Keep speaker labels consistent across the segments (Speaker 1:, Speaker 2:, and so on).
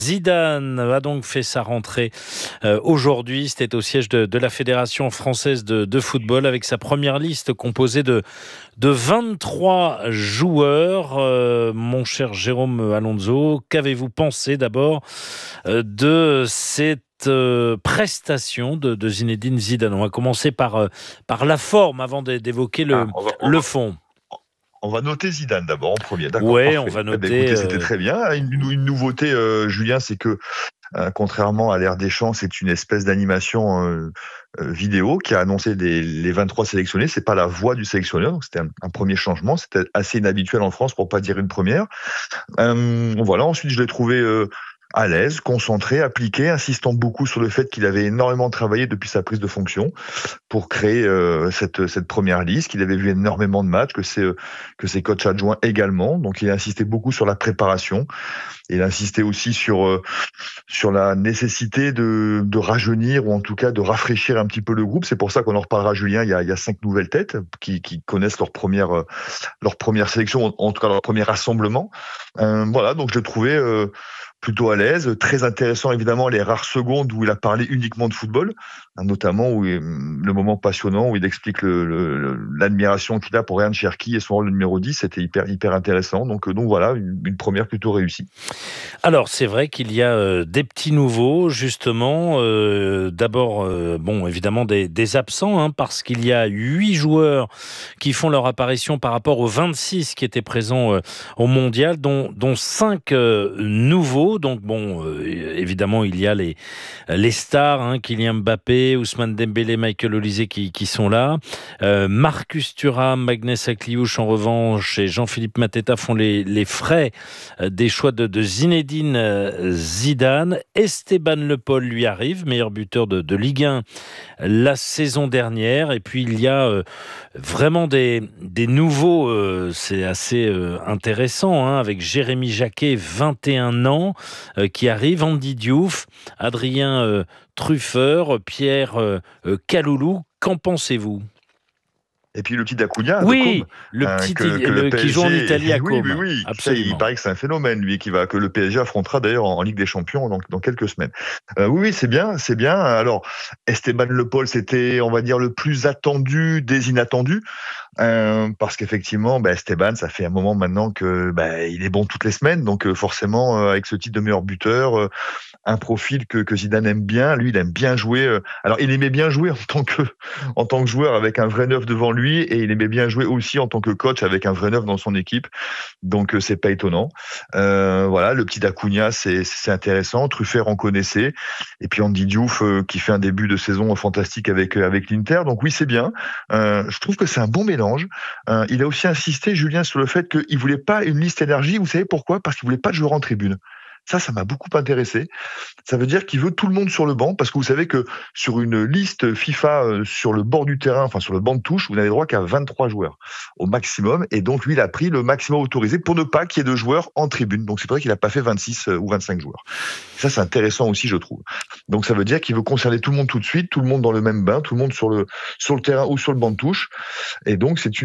Speaker 1: Zidane a donc fait sa rentrée aujourd'hui. C'était au siège de la Fédération française de football avec sa première liste composée de 23 joueurs. Mon cher Jérôme Alonso, qu'avez-vous pensé d'abord de cette prestation de Zinedine Zidane? On va commencer par la forme avant d'évoquer
Speaker 2: Ah,
Speaker 1: le fond.
Speaker 2: on va noter Zidane d'abord en premier. D'accord,
Speaker 1: Ouais, on
Speaker 2: parfait.
Speaker 1: va
Speaker 2: Eh ben,
Speaker 1: noter.
Speaker 2: écoutez, c'était très bien. Une nouveauté, Julien, c'est que contrairement à l'ère des champs, c'est une espèce d'animation vidéo qui a annoncé les 23 sélectionnés. C'est pas la voix du sélectionneur, donc c'était un premier changement. C'était assez inhabituel en France, pour pas dire une première. Voilà. Ensuite, je l'ai trouvé à l'aise, concentré, appliqué, insistant beaucoup sur le fait qu'il avait énormément travaillé depuis sa prise de fonction pour créer cette première liste, qu'il avait vu énormément de matchs, que ses coachs adjoints également. Donc, il a insisté beaucoup sur la préparation. Il a insisté aussi sur la nécessité de rajeunir ou en tout cas de rafraîchir un petit peu le groupe. C'est pour ça qu'on en reparlera, Julien. Il y a 5 nouvelles têtes qui connaissent leur première sélection, en tout cas leur premier rassemblement. Voilà, donc je l'ai trouvé plutôt à l'aise, très intéressant évidemment les rares secondes où il a parlé uniquement de football, notamment le moment passionnant où il explique l'admiration qu'il a pour Ryan Cherki et son rôle de numéro 10, c'était hyper intéressant. Donc voilà, une première plutôt réussie.
Speaker 1: Alors, c'est vrai qu'il y a des petits nouveaux, justement. D'abord, bon, évidemment, des absents, hein, parce qu'il y a 8 joueurs qui font leur apparition par rapport aux 26 qui étaient présents au Mondial, dont 5 nouveaux. Donc, bon, évidemment, il y a les stars, hein, Kylian Mbappé, Ousmane Dembélé, Michael Olise qui sont là. Marcus Thuram, Magnès Akliouche, en revanche, et Jean-Philippe Mateta font les frais des choix de Zinedine Zidane. Esteban Le Paul lui arrive, meilleur buteur de Ligue 1 la saison dernière. Et puis il y a vraiment des nouveaux, c'est assez intéressant, hein, avec Jérémy Jacquet, 21 ans, qui arrive, Andy Diouf, Adrien Truffeur, Pierre Kaloulou. Qu'en pensez-vous?
Speaker 2: Et puis le petit d'Acuna, de
Speaker 1: Oui,
Speaker 2: Côme,
Speaker 1: le petit
Speaker 2: que le
Speaker 1: qui joue en
Speaker 2: PSG,
Speaker 1: Italie à
Speaker 2: oui,
Speaker 1: Côme.
Speaker 2: ça, il
Speaker 1: Absolument.
Speaker 2: paraît que c'est un phénomène, lui, que le PSG affrontera d'ailleurs en Ligue des Champions dans quelques semaines. Oui, c'est bien, c'est bien. Alors, Esteban Le Paul, c'était, on va dire, le plus attendu des inattendus. Parce qu'effectivement, Esteban, ça fait un moment maintenant que il est bon toutes les semaines, donc forcément, avec ce titre de meilleur buteur, un profil que Zidane aime bien. Lui, il aime bien jouer. Alors, il aimait bien jouer en tant que joueur avec un vrai neuf devant lui, et il aimait bien jouer aussi en tant que coach avec un vrai neuf dans son équipe. Donc, c'est pas étonnant. Voilà, le petit d'Acuna, c'est intéressant. Truffert, on connaissait. Et puis Andy Diouf, qui fait un début de saison fantastique avec l'Inter. Donc oui, c'est bien. Je trouve que c'est un bon mélange. Il a aussi insisté, Julien, sur le fait qu'il voulait pas une liste élargie. Vous savez pourquoi? Parce qu'il voulait pas de joueurs en tribune. Ça m'a beaucoup intéressé. Ça veut dire qu'il veut tout le monde sur le banc, parce que vous savez que sur une liste FIFA, sur le bord du terrain, enfin sur le banc de touche, vous n'avez droit qu'à 23 joueurs au maximum. Et donc lui, il a pris le maximum autorisé pour ne pas qu'il y ait de joueurs en tribune. Donc c'est vrai qu'il n'a pas fait 26 ou 25 joueurs. Ça, c'est intéressant aussi, je trouve. Donc ça veut dire qu'il veut concerner tout le monde tout de suite, tout le monde dans le même bain, tout le monde sur le terrain ou sur le banc de touche. Et donc c'est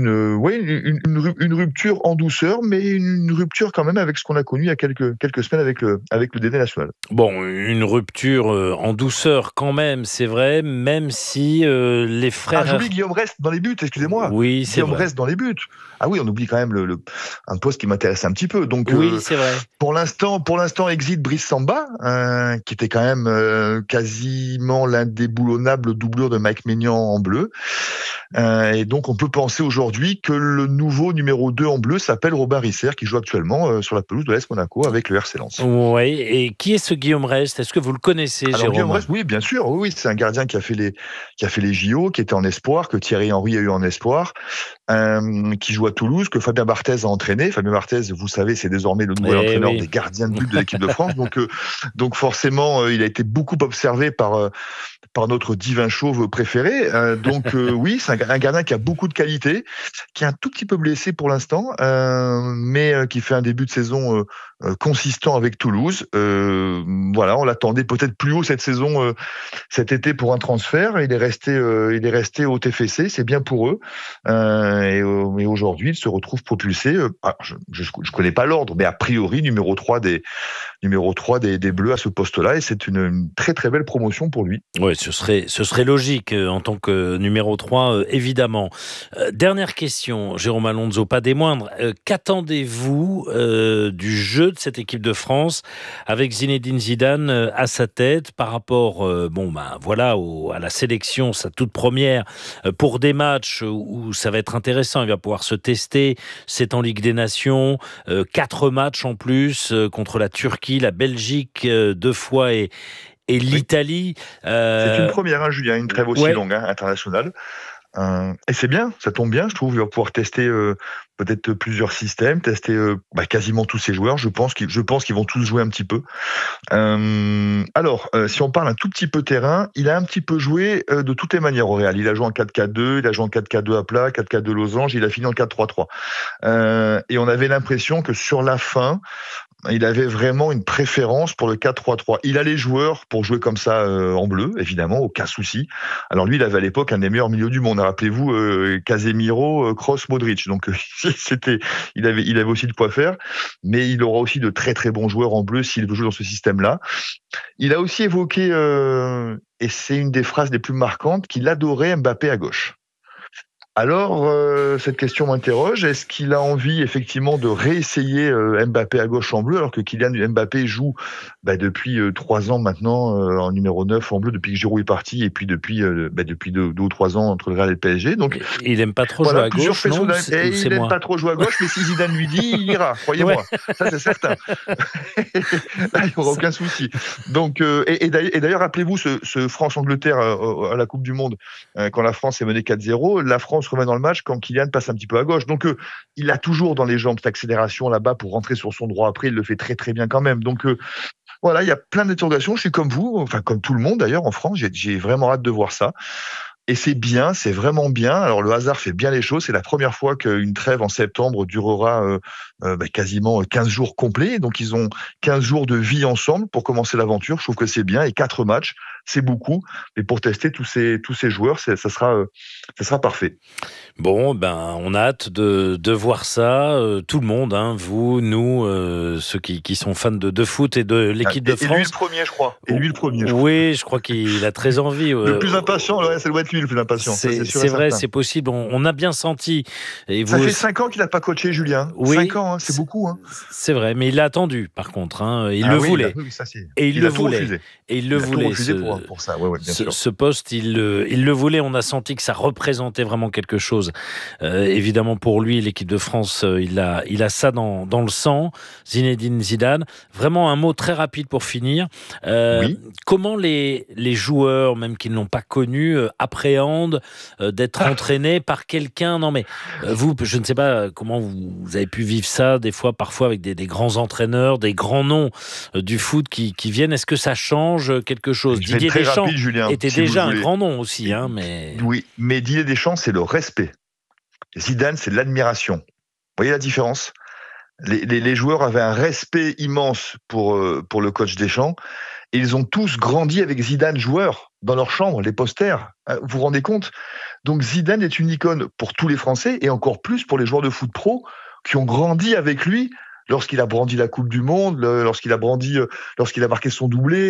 Speaker 2: une rupture en douceur, mais une rupture quand même avec ce qu'on a connu il y a quelques semaines avec le DD national.
Speaker 1: Bon, une rupture en douceur quand même, c'est vrai, même si les
Speaker 2: Ah,
Speaker 1: frères...
Speaker 2: j'oublie Guillaume Rest dans les buts, excusez-moi.
Speaker 1: Oui, c'est
Speaker 2: Guillaume
Speaker 1: vrai.
Speaker 2: Rest dans les buts. Ah oui, on oublie quand même un poste qui m'intéresse un petit peu. Donc,
Speaker 1: Oui, c'est vrai.
Speaker 2: pour l'instant, exit Brice Samba, qui était quand même quasiment l'indéboulonnable doublure de Mike Maignan en bleu. Et donc, on peut penser aujourd'hui que le nouveau numéro 2 en bleu s'appelle Robin Risser, qui joue actuellement sur la pelouse de l'AS Monaco avec le RC Lens.
Speaker 1: Oui, et qui est ce Guillaume Rest? Est-ce que vous le connaissez,
Speaker 2: Alors Guillaume
Speaker 1: Jérôme?
Speaker 2: Rest, oui, bien sûr, oui, c'est un gardien qui a fait les JO, qui était en espoir, que Thierry Henry a eu en espoir, qui joue à Toulouse, que Fabien Barthez a entraîné. Fabien Barthez, vous savez, c'est désormais le nouvel
Speaker 1: Eh
Speaker 2: entraîneur
Speaker 1: oui.
Speaker 2: des gardiens de but de l'équipe de France. Donc forcément, il a été beaucoup observé par notre divin chauve préféré. Oui, c'est un gardien qui a beaucoup de qualité, qui est un tout petit peu blessé pour l'instant, mais qui fait un début de saison consistant avec Toulouse. Voilà, on l'attendait peut-être plus haut cette saison, cet été pour un transfert. Il est resté au TFC, c'est bien pour eux. Mais aujourd'hui, il se retrouve propulsé. Je connais pas l'ordre, mais a priori numéro 3 des Bleus à ce poste-là, et c'est une très très belle promotion pour lui.
Speaker 1: Oui, ce serait logique en tant que numéro 3, évidemment. Dernière question, Jérôme Alonso, pas des moindres. Qu'attendez-vous du jeu de cette équipe de France avec Zinedine Zidane à sa tête par rapport à la sélection, sa toute première, pour des matchs où ça va être intéressant, il va pouvoir se tester. C'est en Ligue des Nations, 4 matchs en plus contre la Turquie, la Belgique 2 fois et l'Italie.
Speaker 2: C'est une première, Julien, une trêve aussi longue, internationale. Et c'est bien, ça tombe bien, je trouve. Il va pouvoir tester peut-être plusieurs systèmes, tester quasiment tous ses joueurs. Je pense qu'ils vont tous jouer un petit peu. Si on parle un tout petit peu terrain, il a un petit peu joué de toutes les manières au Real. Il a joué en 4-4-2, il a joué en 4-4-2 à plat, 4-4-2 losange, il a fini en 4-3-3. Et on avait l'impression que sur la fin, il avait vraiment une préférence pour le 4-3-3. Il a les joueurs pour jouer comme ça en bleu, évidemment, aucun souci. Alors lui, il avait à l'époque un des meilleurs milieux du monde. Rappelez-vous, Casemiro, Kroos, Modric. Donc il avait aussi de quoi faire. Mais il aura aussi de très très bons joueurs en bleu s'il veut jouer dans ce système-là. Il a aussi évoqué, et c'est une des phrases les plus marquantes, qu'il adorait Mbappé à gauche. Alors, cette question m'interroge. Est-ce qu'il a envie, effectivement, de réessayer Mbappé à gauche en bleu, alors que Kylian Mbappé joue depuis 3 ans maintenant en numéro 9 en bleu, depuis que Giroud est parti, et puis depuis 2 ou 3 ans entre le Real et le PSG. Donc,
Speaker 1: il n'aime pas trop jouer à gauche, non ?
Speaker 2: Il n'aime pas trop jouer à gauche, mais si Zidane lui dit, il ira, croyez-moi. Ouais. Ça, c'est certain. Là, il n'y aura aucun souci. Donc, et d'ailleurs, rappelez-vous ce France-Angleterre à la Coupe du Monde, quand la France est menée 4-0, la France remet dans le match quand Kylian passe un petit peu à gauche. Donc, il a toujours dans les jambes cette accélération là-bas pour rentrer sur son droit après. Il le fait très très bien quand même. Donc, voilà, il y a plein d'interrogations. Je suis comme vous, enfin comme tout le monde d'ailleurs en France. J'ai vraiment hâte de voir ça. Et c'est bien, c'est vraiment bien. Alors le hasard fait bien les choses. C'est la première fois qu'une trêve en septembre durera quasiment 15 jours complets. Donc ils ont 15 jours de vie ensemble pour commencer l'aventure. Je trouve que c'est bien. Et 4 matchs, c'est beaucoup. Et pour tester tous ces joueurs, ça sera parfait.
Speaker 1: Bon, on a hâte de voir ça. Tout le monde, vous, nous, ceux qui sont fans de foot et de l'équipe de France.
Speaker 2: Et lui le premier, je crois.
Speaker 1: Oui, je crois qu'il a très envie.
Speaker 2: Le plus impatient, ça doit être lui le plus impatient.
Speaker 1: C'est vrai, c'est possible. On a bien senti. Et
Speaker 2: ça fait 5 ans qu'il n'a pas coaché, Julien.
Speaker 1: Oui,
Speaker 2: 5 ans, c'est beaucoup.
Speaker 1: C'est vrai, mais il l'a attendu, par contre. Il le voulait. Et il le voulait.
Speaker 2: Refusé.
Speaker 1: Et il le voulait.
Speaker 2: Pour ça. Ouais, bien sûr.
Speaker 1: Ce poste, il le voulait. On a senti que ça représentait vraiment quelque chose. Évidemment, pour lui, l'équipe de France, il a ça dans le sang. Zinedine Zidane. Vraiment un mot très rapide pour finir.
Speaker 2: Oui.
Speaker 1: Comment les joueurs, même qui ne l'ont pas connu, appréhendent d'être entraînés par quelqu'un ? Non, mais vous, je ne sais pas comment vous avez pu vivre ça, des fois, parfois avec des grands entraîneurs, des grands noms du foot qui viennent. Est-ce que ça change quelque chose ? Didier Deschamps était déjà un grand nom aussi. Mais...
Speaker 2: Oui, mais Didier Deschamps, c'est le respect. Zidane, c'est l'admiration. Vous voyez la différence ? Les joueurs avaient un respect immense pour le coach Deschamps. Et ils ont tous grandi avec Zidane joueur dans leur chambre, les posters. Vous vous rendez compte ? Donc Zidane est une icône pour tous les Français et encore plus pour les joueurs de foot pro qui ont grandi avec lui lorsqu'il a brandi la Coupe du Monde, lorsqu'il a marqué son doublé,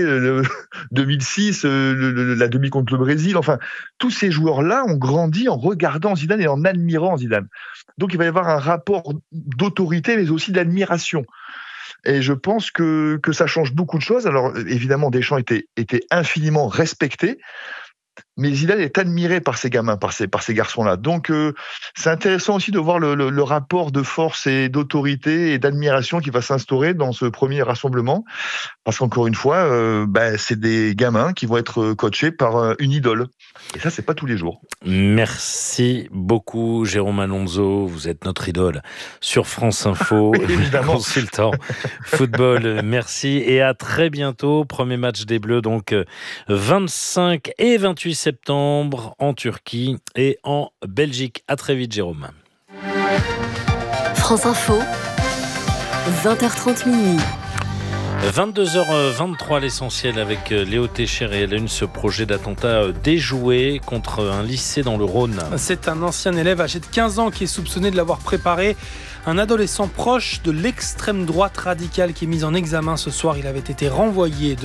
Speaker 2: 2006, la demi contre le Brésil. Enfin, tous ces joueurs-là ont grandi en regardant Zidane et en admirant Zidane. Donc il va y avoir un rapport d'autorité, mais aussi d'admiration. Et je pense que ça change beaucoup de choses. Alors évidemment, Deschamps était infiniment respecté, mais Zidane est admiré par ces gamins, par ces garçons-là. Donc c'est intéressant aussi de voir le rapport de force et d'autorité et d'admiration qui va s'instaurer dans ce premier rassemblement. Parce qu'encore une fois, c'est des gamins qui vont être coachés par une idole. Et ça, c'est pas tous les jours.
Speaker 1: Merci beaucoup, Jérôme Alonso. Vous êtes notre idole sur France Info.
Speaker 2: Oui, évidemment.
Speaker 1: Consultant football. Merci et à très bientôt. Premier match des Bleus, donc 25 et 28 septembre en Turquie et en Belgique. À très vite, Jérôme.
Speaker 3: France Info, 20h30 minuit.
Speaker 1: 22h23, l'essentiel avec Léo Técher et à la une ce projet d'attentat déjoué contre un lycée dans le Rhône.
Speaker 3: C'est un ancien élève âgé de 15 ans qui est soupçonné de l'avoir préparé. Un adolescent proche de l'extrême droite radicale qui est mis en examen ce soir. Il avait été renvoyé